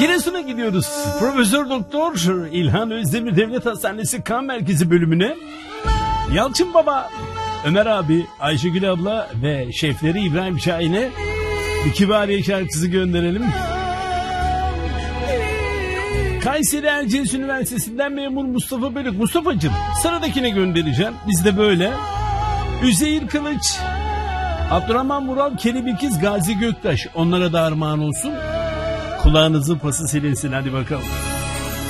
Giresun'a gidiyoruz. Profesör Doktor İlhan Özdemir Devlet Hastanesi Kan Merkezi bölümüne. Yalçın Baba, Ömer abi, Ayşegül abla ve şefleri İbrahim Şahin'e bir Kibariye şarkısı gönderelim. Kayseri Erciyes Üniversitesi'nden memur Mustafa Bölük. Mustafa'cığım, sıradakine göndereceğim. Biz de böyle. Üzeyir Kılıç, Abdurrahman Mural, Kerim İkiz, Gazi Göktaş. Onlara da armağan olsun. Kulağınızın pası silinsin, hadi bakalım.